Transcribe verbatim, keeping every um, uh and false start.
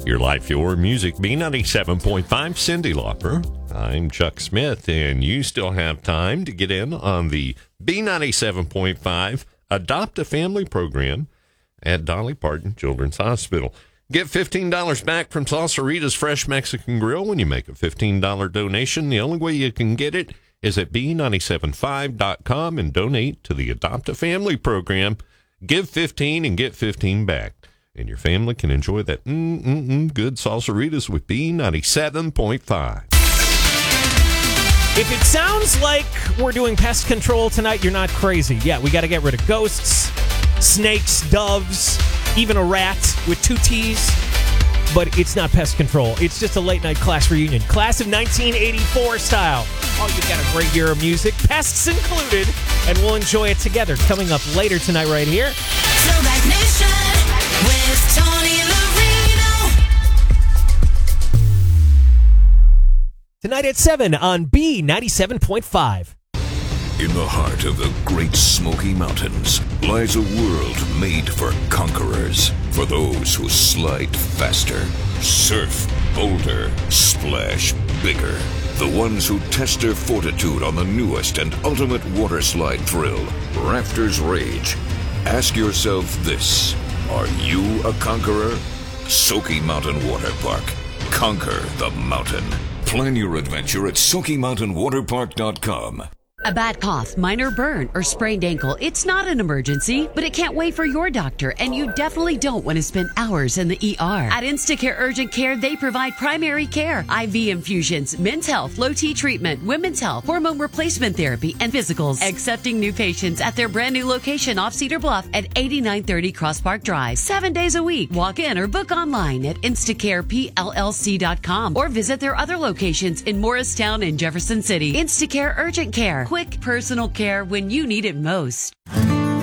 Your life, your music, B ninety-seven point five, Cyndi Lauper. I'm Chuck Smith, and you still have time to get in on the B ninety-seven point five Adopt a Family program at Dolly Parton Children's Hospital. Get fifteen dollars back from Salsarita's Fresh Mexican Grill when you make a fifteen dollars donation. The only way you can get it is at B nine seven five dot com and donate to the Adopt a Family program. Give fifteen and get fifteen back. And your family can enjoy that mm-mm-mm good Salsaritas with B ninety-seven point five. If it sounds like we're doing pest control tonight, you're not crazy. Yeah, we got to get rid of ghosts, snakes, doves, even a rat with two T's. But it's not pest control. It's just a late-night class reunion. Class of nineteen eighty-four style. Oh, you've got a great year of music, pests included, and we'll enjoy it together. Coming up later tonight right here. Throwback Nation with Tony Marino. Tonight at seven on B ninety-seven point five. In the heart of the Great Smoky Mountains lies a world made for conquerors, for those who slide faster, surf bolder, splash bigger, the ones who test their fortitude on the newest and ultimate water slide thrill, Rafters Rage. Ask yourself this: are you a conqueror? Soaky Mountain Water Park. Conquer the mountain. Plan your adventure at Soaky Mountain Water Park dot com. A bad cough, minor burn, or sprained ankle, it's not an emergency, but it can't wait for your doctor, and you definitely don't want to spend hours in the E R. At Instacare Urgent Care, they provide primary care, I V infusions, men's health, low T treatment, women's health, hormone replacement therapy, and physicals. Accepting new patients at their brand new location off Cedar Bluff at eighty-nine thirty Cross Park Drive. Seven days a week. Walk in or book online at instacare P L L C dot com or visit their other locations in Morristown and Jefferson City. Instacare Urgent Care. Quick personal care when you need it most.